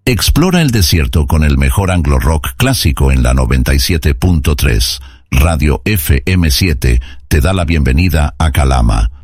Explora el desierto con el mejor anglo rock clásico en la 97.3. Radio FM7 te da la bienvenida a Calama.